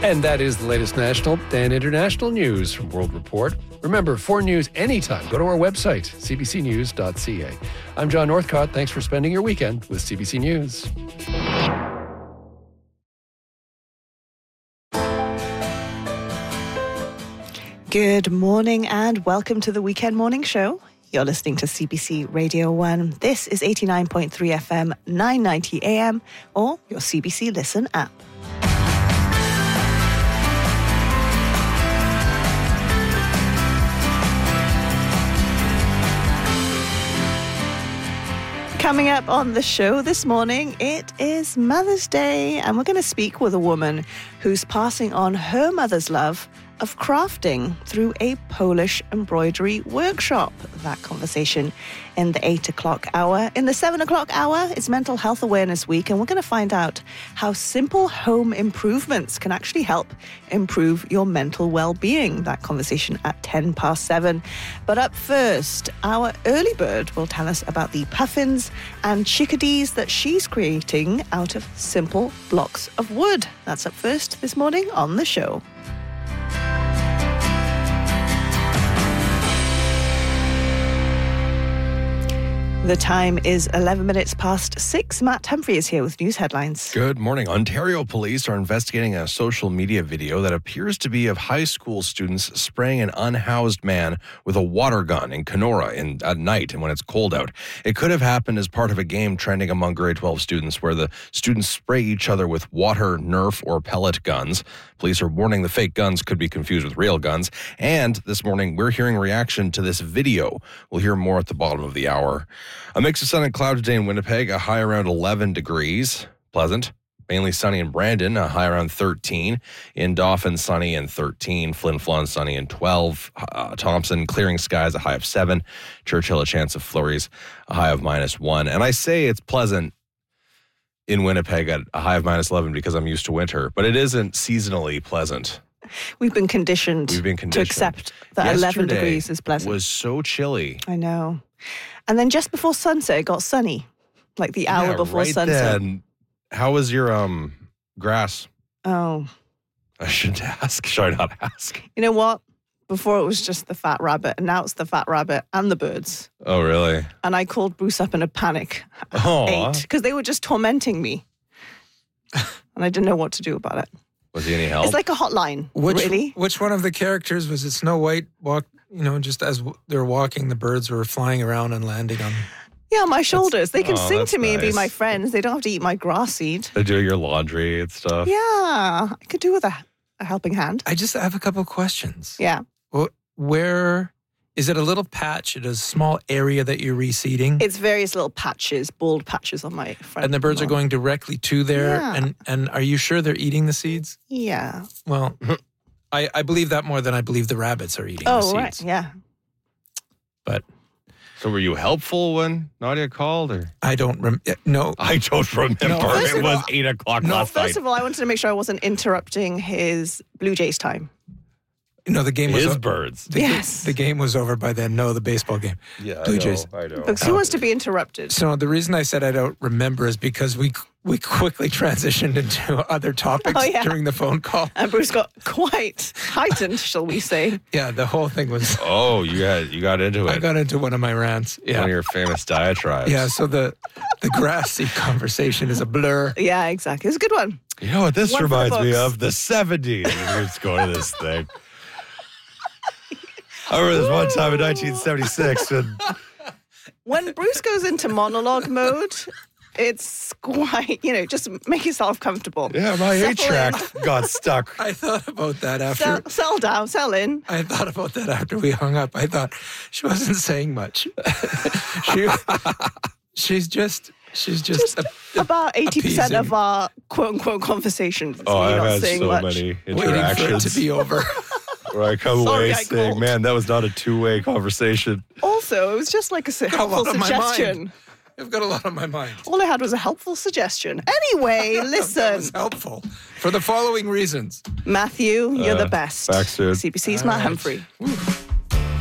And that is the latest national and international news from World Report. Remember, for news anytime, go to our website, cbcnews.ca. I'm John Northcott. Thanks for spending your weekend with CBC News. Good morning and welcome to the Weekend Morning Show. You're listening to CBC Radio 1. This is 89.3 FM, 990 AM, or your CBC Listen app. Coming up on the show this morning, it is Mother's Day, and we're going to speak with a woman who's passing on her mother's love of crafting through a Polish embroidery workshop. That conversation in the 8 o'clock hour. In the 7 o'clock hour, it's Mental Health Awareness Week, and we're going to find out how simple home improvements can actually help improve your mental well-being. That conversation at 7:10. But up first, our early bird will tell us about the puffins and chickadees that she's creating out of simple blocks of wood. That's up first this morning on the show. The time is 11 minutes past 6. Matt Humphrey is here with news headlines. Good morning. Ontario police are investigating a social media video that appears to be of high school students spraying an unhoused man with a water gun in Kenora at night and when it's cold out. It could have happened as part of a game trending among grade 12 students where the students spray each other with water, Nerf, or pellet guns. Police are warning the fake guns could be confused with real guns. And this morning, we're hearing reaction to this video. We'll hear more at the bottom of the hour. A mix of sun and cloud today in Winnipeg, a high around 11 degrees. Pleasant. Mainly sunny in Brandon, a high around 13. In Dauphin, sunny and 13. Flin Flon, sunny and 12. Thompson, clearing skies, a high of 7. Churchill, a chance of flurries, a high of -1. And I say it's pleasant in Winnipeg at a high of -11 because I'm used to winter, but it isn't seasonally pleasant. We've been conditioned to accept that 11 degrees is pleasant. It was so chilly. I know. And then just before sunset, it got sunny, like the hour before sunset. Then, how was your grass? Oh. I shouldn't ask. Should I not ask? You know what? Before it was just the fat rabbit, and now it's the fat rabbit and the birds. Oh, really? And I called Bruce up in a panic at 8 because they were just tormenting me. And I didn't know what to do about it. Was he any help? It's like a hotline, really. Which one of the characters was it? Snow White just as they were walking, the birds were flying around and landing on. Yeah, my shoulders. They can sing to me and be my friends. They don't have to eat my grass seed. They do your laundry and stuff. Yeah, I could do with a helping hand. I have a couple of questions. Yeah. Well, where is it? A little patch? It is a small area that you're reseeding? It's various little patches, bald patches on my front. And the birds are going directly to there. Yeah. And are you sure they're eating the seeds? Yeah. Well, I believe that more than I believe the rabbits are eating the seeds. Oh, right. Yeah. But. So were you helpful when Nadia called? Or I don't no. I don't remember. No. It was 8 o'clock last night. First of all, I wanted to make sure I wasn't interrupting his Blue Jays time. No, the game was... His birds. The game was over by then. No, the baseball game. Yeah, Blue Jays. I know. Because who wants to be interrupted? So the reason I said I don't remember is because we quickly transitioned into other topics during the phone call. And Bruce got quite heightened, shall we say. Yeah, the whole thing was... Oh, you got into it. I got into one of my rants. Yeah. One of your famous diatribes. Yeah, so the grass seed conversation is a blur. Yeah, exactly. It's a good one. You know what this reminds me of? The 70s. You're just going to this thing. I remember this one time in 1976. When Bruce goes into monologue mode, it's quite, just make yourself comfortable. Yeah, my 8-track got stuck. I thought about that after... Sell down, sell in. I thought about that after we hung up. I thought, she wasn't saying much. She's just about 80% of our quote-unquote conversations. Oh, I've had so many interactions. Waiting for it to be over. Where I come away saying, man, that was not a two-way conversation. Also, it was just like a helpful suggestion. I've got a lot on my mind. All I had was a helpful suggestion. Anyway, listen. That was helpful for the following reasons. Matthew, you're the best. Back soon. CBC's Matt Humphrey. Woo.